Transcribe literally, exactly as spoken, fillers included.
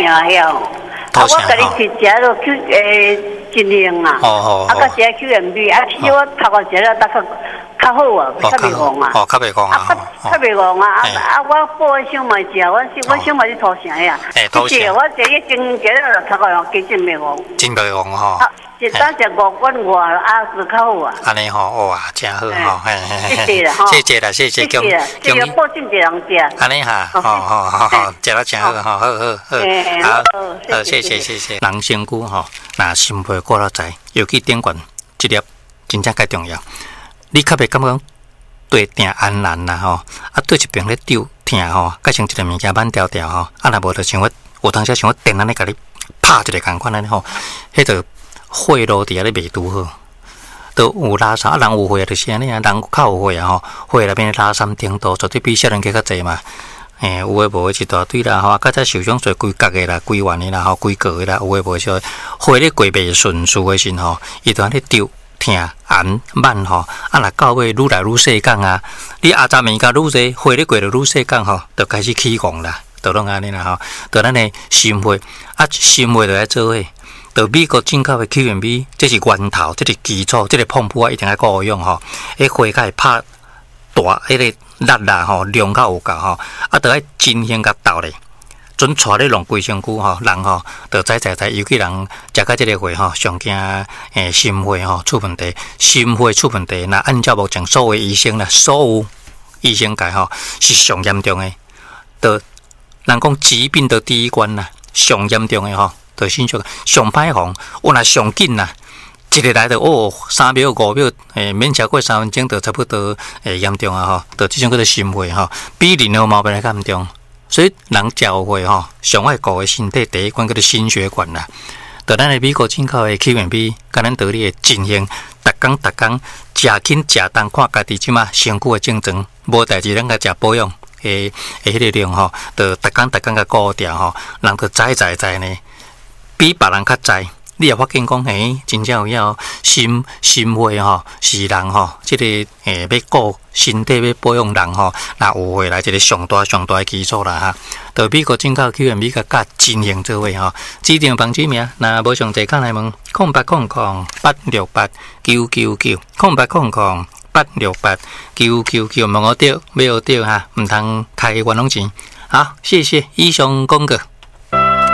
遐哦。啊，我甲你去食落去诶，一零啊。 哦哦。 啊，甲食 Q M B， 啊，其实我头个食了，大概较好啊，较袂戆啊。 哦，较袂戆啊。 较较袂戆啊！啊啊，我报想嘛食，我我想嘛是土城呀。 诶，土城。 我食一斤食了，头个用几真袂戆。 真袂戆吼。 一当食五罐外啊，是较好啊。 安尼吼，哇，真好吼，嘿嘿嘿。 谢谢啦， 谢谢啦，谢谢， 恭恭喜保证一人食。 安尼哈，好好好好，食了真好，好好好好，好，谢谢谢谢。人身躯吼，那心肺过了在，尤其顶悬这粒真正介重要。你较袂感觉对定安然啦吼，啊对一边咧丢疼吼，改成一个物件慢条条吼，啊若无就像我有当时像我电安尼甲你拍一个共款安尼吼，迄个。血路伫遐咧未拄好，都有拉伤啊！人有血就是安尼啊，人较有血啊吼，血内面拉伤程度绝对比少年家较济嘛。诶，有诶无诶一大堆啦吼，较早受伤做规角诶啦、规圆诶啦、吼规个诶啦，有诶无说血咧过袂顺序诶时吼，伊就安尼丢疼寒慢吼，啊若到尾愈来愈细讲啊，你阿杂物件愈济，血咧过就愈细讲吼，就开始起戆啦，就拢安尼啦吼，就咱诶心血啊，心血就来做伙。到美国进口的 Q M B， 这是源头，这是基础，这个pomp啊一定要够用吼。迄血较会拍大，迄个力啦吼，量较有够吼。啊，着爱真心甲斗咧，准带咧弄规身躯吼，人吼，着知知知，尤其人食到这个血吼，上惊诶心血吼出问题，心血出问题，那按照目前所有医生啦，所有医生界吼是上严重诶，着人讲疾病的第一关啦，上严重诶吼。就新出上歹防，我若上紧啦，一日来就哦三秒五秒，诶免超过三分钟，就差不多诶严重啊吼，就即种叫做心血吼，比任何毛病来较严重。所以人食有血吼，上爱顾诶身体第一关叫做心血管啦。就咱诶美国进口诶 Q M B， 甲咱道理诶进行，逐工逐工食紧食重，看家己即马身躯诶正常，无代志咱甲食保养诶诶迄个量吼，就逐工逐工甲顾掉吼，人就知知知呢。比别人较知，你也发现讲，嘿，真正有影心心血吼，是人吼，即、這个诶要顾身体要保养人吼，那有回来一个上大上大诶基础啦哈。到美国进口 Q M B 甲甲真型做伙吼，指定房子名，那无详细讲来问，空八空空八六八九九九，空八空空八六八九九九，问我对，没有对哈，唔通开冤枉钱。好，谢谢以上公告。